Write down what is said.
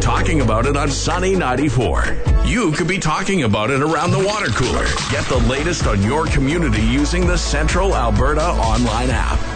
talking about it on Sunny 94. You could be talking about it around the water cooler. Get the latest on your community using the Central Alberta online app.